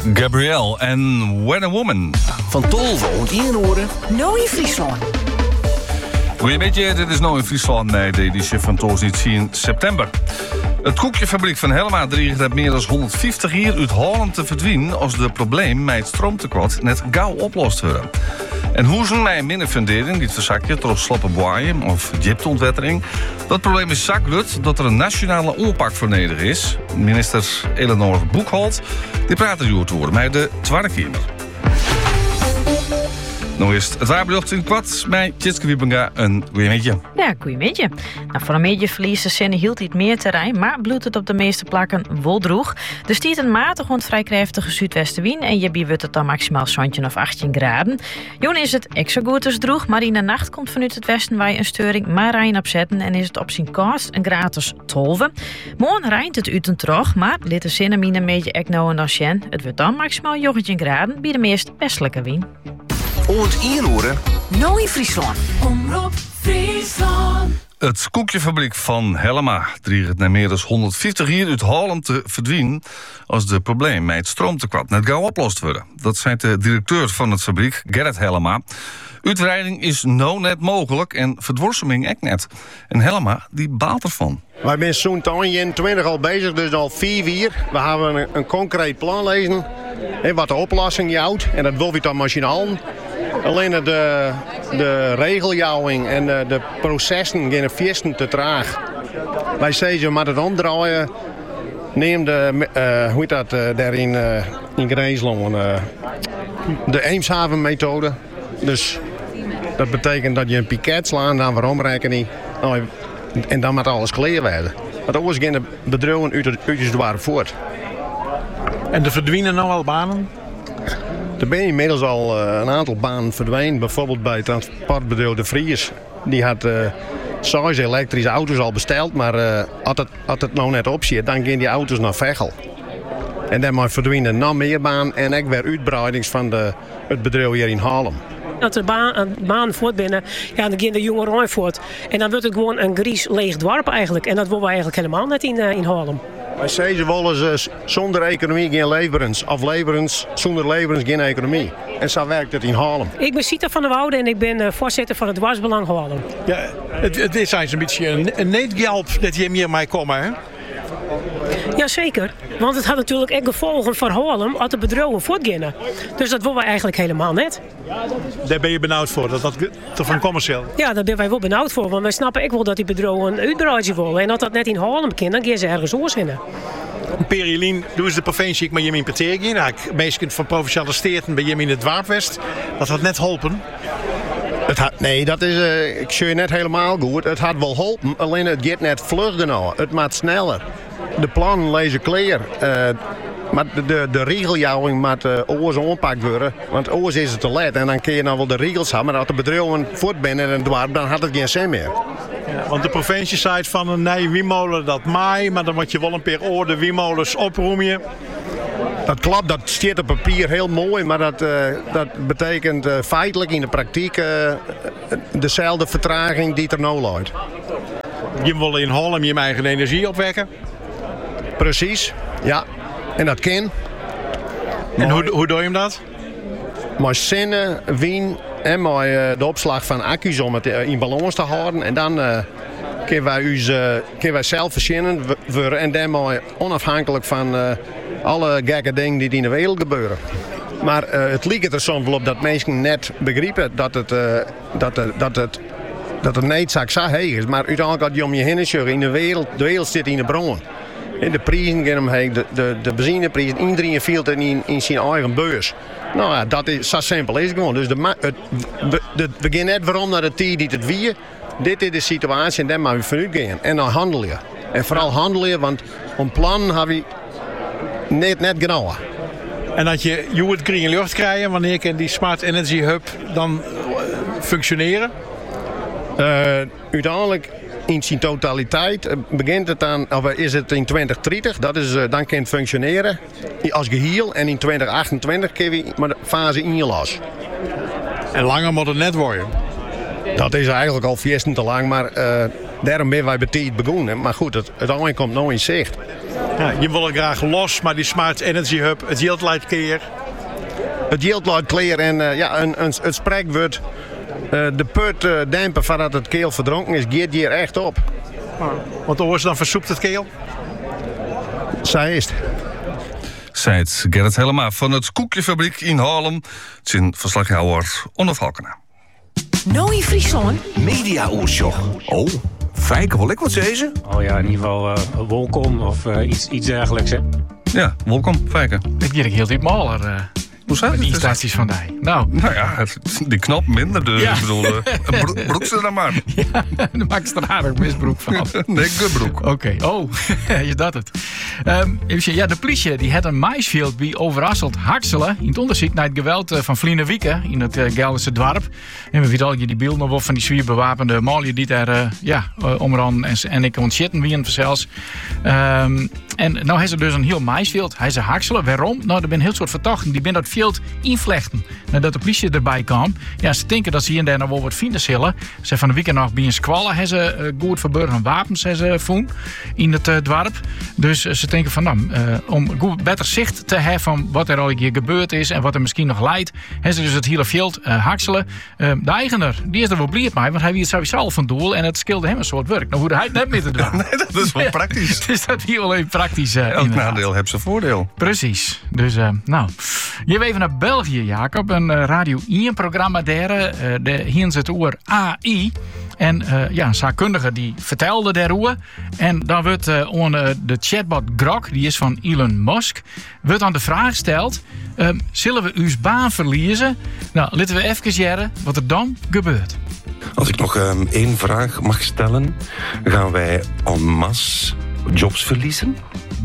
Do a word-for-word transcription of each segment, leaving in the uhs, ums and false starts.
Gabrielle en When a Woman. Van Tolve en Inhoren. Nou in Friesland. Goedemiddag, dit is Nou in Friesland. Nee, de editie van Toos niet zien september. Het koekjefabriek van Helma dreigt het meer dan honderdvijftig jaar uit Holland te verdwijnen als de probleem met het stroomtekort net gauw oplost worden. En hoe ze mij minder fundering, die het verzakje door slappe boeien of gyptontwettering. Dat probleem is zaklut dat er een nationale onpak voor nodig is. Minister Eleanor Boekholt die praat er hier te worden met de Tweede Kamer. Nou is het waarbrocht in kwart met Tjitske Wiepenga een goeiemiddag. Ja, goeiemiddag. Nou, voor een mediaverliezen Senne hield iets meer terrein, maar bloedt het op de meeste plakken wel droeg. Er stiet een matig en vrij krachtige zuidwestenwind en je wordt het dan maximaal zeventien of achttien graden. Joen is het extra goed als droeg, maar in de nacht komt vanuit het westen wij een steuring maar Rijn opzetten en is het op zijn kost een gratis tolve. Morgen rijnt het uit en terug, maar liet de Sinnemine een beetje ek nou en dan sjen. Het wordt dan maximaal negentien graden bij de meest westelijke wind. Oont Inhoren. Nou in Friesland. Omroep Friesland. Het koekjefabriek van Helma dreigt het naar meer dan honderdvijftig jaar uit Holland te verdwijnen als de probleem met het stroomtekort net gauw oplost worden. Dat zei de directeur van het fabriek, Gerrit Helma. Uitbreiding is nou net mogelijk en verdwarsing ook net. En Helma die baalt ervan. Wij zijn zo'n tweeëntwintig al bezig, dus al vier jaar. We hebben een, een concreet plan lezen. He, wat de oplossing jouwt. En dat wil we dan machinaal. Alleen de, de regeljouwing en de, de processen gaan viesten te traag. Wij zeggen, maar het omdraaien. Neem de, uh, hoe heet dat, uh, daar in, uh, in Greensland, uh, de Eemshaven-methode. Dus dat betekent dat je een piket slaat, dan waarom rekening. Nou, en dan moet alles clear worden. Want anders gaan de bedrijven uit het uitjesdwaar voort. En er verdwijnen nou al banen? Er zijn inmiddels al uh, een aantal banen verdwenen. Bijvoorbeeld bij het transportbedrijf De Vries. Die had uh, zes elektrische auto's al besteld. Maar uh, als, het, als het nou net op zit, dan gaan die auto's naar Veghel. En dan verdwijnen nog meer banen. En ook weer uitbreidings van de, het bedrijf hier in Haarlem. Dat er baan, baan voort binnen, ja, dan gaan de jongeren voort. En dan wordt het gewoon een gries leeg dorp eigenlijk. En dat willen we eigenlijk helemaal net in, uh, in Haarlem. Wij zeggen wel eens, uh, zonder economie geen leverens. Of leverens, zonder leverens geen economie. En zo werkt het in Haarlem. Ik ben Sita van der Woude en ik ben uh, voorzitter van het Dwarsbelang Haarlem. Ja, het, het is eigenlijk een beetje een, een neetgelp dat je meer mee komt, hè? Jazeker, want het had natuurlijk ook gevolgen voor Haarlem als de bedrijven voortgaan. Dus dat willen wij eigenlijk helemaal net. Daar ben je benauwd voor, dat dat van commercieel? Ja, daar ben wij wel benauwd voor, want wij snappen ook wel dat die bedrijven uitbreiding willen. En als dat net in Haarlem kan, dan gaan ze ergens oors in. Perjelien, doe eens de provincie, ik ben je in Petergien. Nou, meestal van Provinciale Steden ben je in het Dwaapwest. Dat had net geholpen. Het had, nee, dat is, uh, ik zie je net helemaal goed. Het had wel geholpen, alleen het gaat net vlugger nou. Het moet sneller. De plannen lezen clear. Uh, maar de, de, de regeljouwing moet uh, oors aanpakt worden. Want oors is het te laat. En dan kun je nou wel de regels hebben. Maar als de bedrijven voort binnen en dwarp, dan had het geen zin meer. Ja, want de provincie zei van een nee, wiemolen dat maai. Maar dan moet je wel een paar oor de wiemolens oproemen. Dat klopt, dat staat op papier heel mooi. Maar dat, uh, dat betekent uh, feitelijk in de praktijk uh, dezelfde vertraging die er nou luidt. Je wil in Haarlem je eigen energie opwekken? Precies, ja. En dat kan. En hoe, hoe doe je hem dat? Met zinnen, wien en met uh, de opslag van accu's om het uh, in balans te houden. En dan uh, kunnen wij, ons, uh, kunnen wij zelf verzinnen worden. En dan maar onafhankelijk van uh, alle gekke dingen die in de wereld gebeuren. Maar uh, het lijkt er soms wel op dat mensen net begrijpen dat het, uh, dat, uh, dat het, dat het niet zo heeg is. Maar uiteindelijk als je om je heen zegt, in de wereld, de wereld zit in de bron. De prijzen gaan omheen, de, de, de benzineprijzen, iedereen viel in, in zijn eigen beurs. Nou ja, dat is zo simpel is het gewoon. Dus de, het, de, de, we gaan net waarom naar de tijd die het wie. Dit is de situatie en daar moeten we vanuit gaan. En dan handel je. En vooral handel je, want een plan hebben we net, net genoeg. En dat je je het green lucht krijgen, wanneer kan die Smart Energy Hub dan uh, functioneren? Uh, uiteindelijk in zijn totaliteit begint het aan, of is het in twintig dertig, dat is, dan kan het functioneren als geheel. En in twintig achtentwintig kun je maar de fase inlassen. En langer moet het net worden? Dat is eigenlijk al viesten te lang, maar uh, daarom ben wij betijd begonnen. Maar goed, het, het allemaal komt nou in zicht. Ja, je wil graag los, maar die Smart Energy Hub, het yield light keer. Het yield luidt clear en uh, ja, een, een, het spreekwoord... Uh, de put uh, dempen voordat het keel verdronken is, geeft hier echt op. Want oors dan versoept het keel? Zij is het. Zei het Gerrit Helma van het Koekjefabriek in Haarlem. Het is een verslaghouder Onno Valkena. Nooie Friesland. Media-oortjoch. Oh, Fijke, wil ik wat zeggen? Oh ja, in ieder geval uh, welkom of uh, iets, iets dergelijks, hè? Ja, welkom, Fijke. Ik denk heel dit maler. Uh, Hoe staat met het? die staties van die. Nou. nou ja, die knop minder. Dus ja. Ik bedoel, uh, bro broek ze dan maar. Ja, dan maak je er aardig misbroek van. Nee, gebroek. Oké, okay. Oh, is dat het. Um, even, ja, de politie die had een maisveld bij Overasselt Hakselen in het onderzoek naar het geweld uh, van Vliene Wieke in het uh, Gelderse dorp. En we weten al je die beelden nog wel van die zwier bewapende malje die daar uh, ja, uh, omran en, en ik ontzitten wie in zelfs. Um, en nou heeft ze dus een heel maisveld. Hij zei Hakselen. Waarom? Nou, er zijn heel soort vertochten die binnen dat veld invlechten. Nadat de politie erbij kwam. Ja, ze denken dat ze hier en daar nog wel wat vinden zullen. Ze van de weekend nog bij een squallen hebben ze uh, goed verborgen wapens hebben ze voen in het uh, dorp. Dus uh, ze denken van nou, uh, om goed beter zicht te hebben van wat er al hier gebeurd is en wat er misschien nog leidt, hebben ze dus het hele veld uh, Hakselen. Uh, de eigenaar, die is er wel blij mee, want hij weet sowieso al van doel en het scheelde hem een soort werk. Nou, hoe hij het net mee te doen. Nee, dat is wel praktisch. Dus dat hier wel even praktisch. Uh, Elk nadeel heeft zijn voordeel. Precies. Dus uh, nou, je even naar België, Jacob. Een uh, Radio één-programma daar. Uh, de hier zit oor A I. En uh, ja, een zaakkundige die vertelde daarover. En dan wordt uh, on, uh, de chatbot Grok, die is van Elon Musk, wordt aan de vraag gesteld: uh, zullen we uw baan verliezen? Nou, laten we even jaren wat er dan gebeurt. Als ik nog um, één vraag mag stellen, gaan wij en masse jobs verliezen?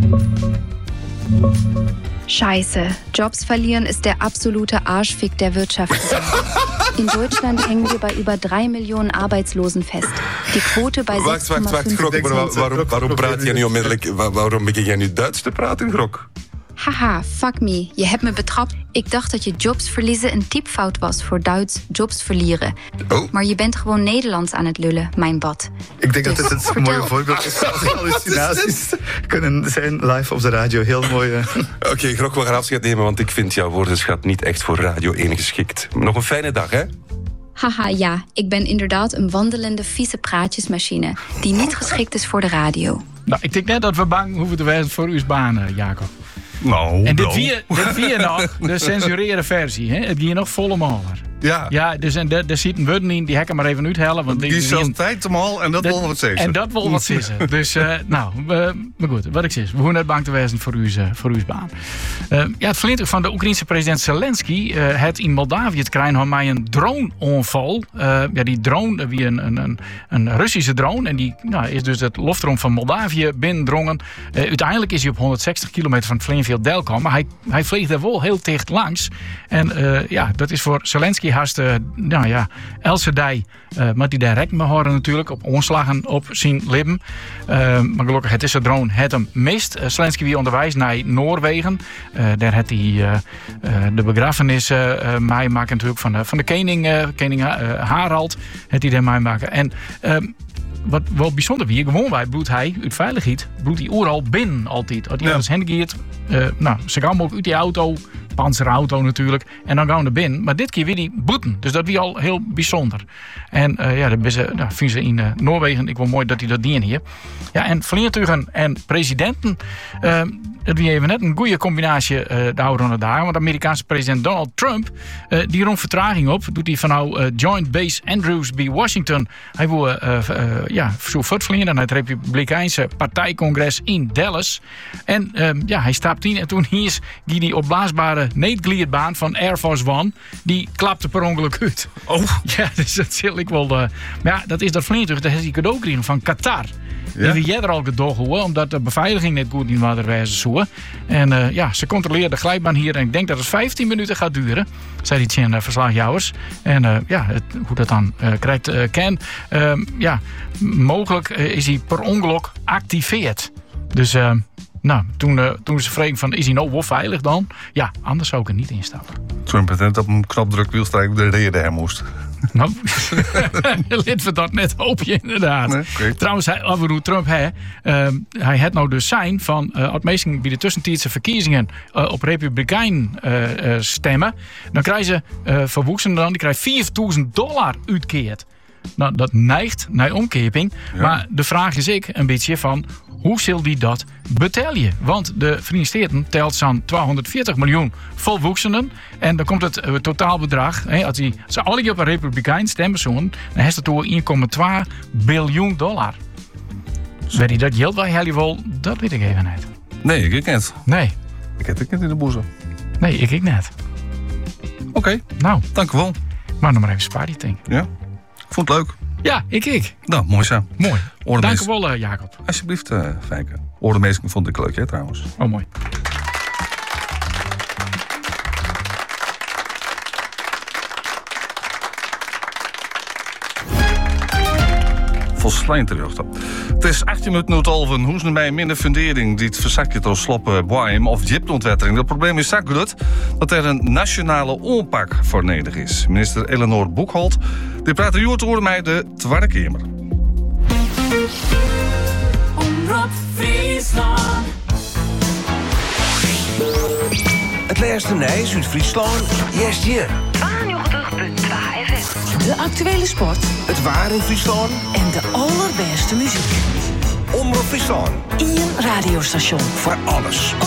Scheiße. Jobs verlieren ist der absolute Arschfick der Wirtschaft. In Deutschland hängen wir bei über drei Millionen Arbeitslosen fest. Die Quote bei Wacht, wacht, wacht, Grok, maar waar, waarom, waarom praat jij niet onmiddellijk? Waarom begin jij nu Duits te praten, Grok? Haha, fuck me. Je hebt me betrapt. Ik dacht dat je jobs verliezen een typfout was voor Duits jobs verlieren. Oh. Maar je bent gewoon Nederlands aan het lullen, mijn bad. Ik denk dus dat dit een mooie voorbeeld is. Hallucinaties kunnen zijn live op de radio. Heel mooi. Uh... Oké, okay, Grok, we gaan afscheid nemen, want ik vind jouw woordenschat niet echt voor Radio één geschikt. Nog een fijne dag, hè? Haha, ja. Ik ben inderdaad een wandelende vieze praatjesmachine die niet geschikt is voor de radio. Nou, ik denk net dat we bang hoeven te wezen voor uw banen, Jacob. Nou, en dit vier, dit vier nog, de censureerde versie. Hè? Het ging nog volle maler. Ja. Ja, dus en daar zit een woord in, die hekken maar even uithellen. Want die is zelfs tijd te mal en dat wil wat zeggen. En dat wil wat zeggen. Dus, uh, nou, uh, maar goed, wat ik zeg. We hoeven net bang te wezen voor uw, uh, voor uw baan. Uh, ja, het verleden van de Oekraïense president Zelensky uh, het in Moldavië te krijgen had mij een drone-onval. Uh, ja, die drone, wie een, een, een, een Russische drone. En die nou, is dus het luchtruim van Moldavië binnendrongen. Uh, uiteindelijk is hij op honderdzestig kilometer van het Vleenveld Del komen. Maar hij, hij vliegt daar wel heel dicht langs. En uh, ja, dat is voor Zelensky haast, uh, nou ja, Else Dij, uh, maar die direct me horen natuurlijk op onslagen op zijn lippen. Uh, maar gelukkig, het is een drone, het hem mist. Uh, Zelensky weer onderwijs naar Noorwegen. Uh, daar had hij uh, uh, de begrafenis uh, mij maken natuurlijk van de, van de koning, uh, koning uh, Harald. Het hij daar mij maken. En uh, wat wel bijzonder wie, gewoon wij bloedt hij uit veiligheid, bloedt hij overal binnen altijd. Als hij anders heen gaat, uh, nou, ze gaan ook uit die auto, panzerauto natuurlijk, en dan gaan we er binnen. Maar dit keer weer die boeten, dus dat wie al heel bijzonder. En uh, ja, dat nou, vinden ze in uh, Noorwegen, ik wil mooi dat hij dat dienen hier. Ja, en vliegtuigen en presidenten, uh, dat wie even net een goede combinatie uh, de oude dagen. Want de Amerikaanse president Donald Trump, uh, die rond vertraging op, doet hij van nou uh, Joint Base Andrews bij Washington. Hij wil uh, uh, ja, zo voortvliegen naar het Republikeinse partijcongres in Dallas. En uh, ja, hij stapt in en toen hier is die opblaasbare neetgliedbaan van Air Force One, die klapte per ongeluk uit. Oh. Ja, dus dat zil ik wel. Uh, maar ja, dat is dat vliegtuig, dat heeft hij cadeau gekregen van Qatar. Ja. Dat heb jij er al gedogen hoor, omdat de beveiliging net goed niet was wijze zo. En uh, ja, ze controleerden de glijbaan hier en ik denk dat het vijftien minuten gaat duren, zei die tien uh, verslagjouwers. En uh, ja, het, hoe dat dan uh, krijgt uh, Ken, uh, ja, mogelijk uh, is hij per ongeluk activeerd. Dus uh, nou, toen, uh, toen ze vregen van, is hij nou wel veilig dan? Ja, anders zou ik er niet instappen. Trump had net op een knop druk wielstrijk de reden hem moest. Nou, lid we dat net hoop je inderdaad. Nee, okay. Trouwens, hij, over hoe Trump hè, uh, hij had nou dus zijn van uh, het meestal bij de tussentijdse verkiezingen uh, op Republikein uh, uh, stemmen. Dan krijgen ze uh, verwoeksen dan, die krijgen vierduizend dollar uitkeerd. Nou, dat neigt naar omkeping. Ja. Maar de vraag is ik een beetje van hoe zal die dat betalen? Want de Verenigde Staten telt zo'n tweehonderdveertig miljoen volwoeksenen. En dan komt het uh, totaalbedrag. Hè, als, die, als ze alle op een Republikein stemmen, dan heeft het door één komma twee biljoen dollar. Weet je dat geld bij jullie wel? Dat weet ik even niet. Nee, ik niet. Nee. Ik heb het niet in de boezem. Nee, ik ik net. Oké. Okay. Nou. Dank u wel. Maar nog maar even spaar die ding. Ja. Ik vond het leuk. Ja, ik ik. Nou, mooi zo. Mooi. Oordemees... Dank u wel, uh, Jacob. Alsjeblieft, uh, Fijke. Oordemeesking vond ik leuk, hè, trouwens. Oh, mooi. Volslijn terug. Het is achttien minuten uit Alven. Hoe is het bij minder fundering die het verzakje door sloppen boeim of jipnontwettering? Het probleem is zo groot dat er een nationale aanpak voor nodig is. Minister Eleanor Boekholt die praat er over mij de Tweede Kamer. Omroep Friesland. Het laatste nieuws uit Friesland, yes hier. tweeënnegentig komma twee F M. De actuele sport. Het waar in Friesland. En de allerbeste muziek. Omroep Friesland. Ien radiostation. Voor alles.